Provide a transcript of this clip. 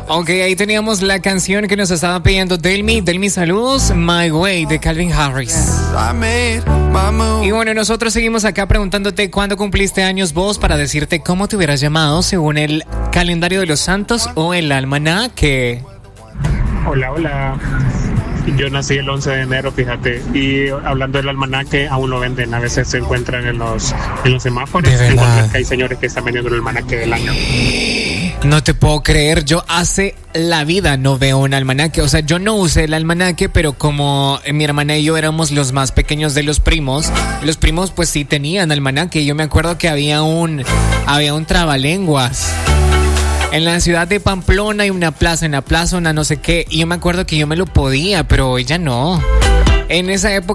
Ok, ahí teníamos la canción que nos estaba pidiendo Delmi, saludos, My Way, de Calvin Harris. Y bueno, nosotros seguimos acá preguntándote cuándo cumpliste años vos para decirte cómo te hubieras llamado según el calendario de los santos o el almanaque. Hola. Yo nací el 11 de enero, fíjate, y hablando del almanaque, aún lo venden, a veces se encuentran en los semáforos. ¿De verdad? Que hay señores que están vendiendo el almanaque del año. No te puedo creer, yo hace la vida no veo un almanaque, o sea, yo no usé el almanaque, pero como mi hermana y yo éramos los más pequeños de los primos pues sí tenían almanaque. Yo me acuerdo que había un trabalenguas. En la ciudad de Pamplona hay una plaza, en la plaza una no sé qué, y yo me acuerdo que yo me lo podía, pero ella no. En esa época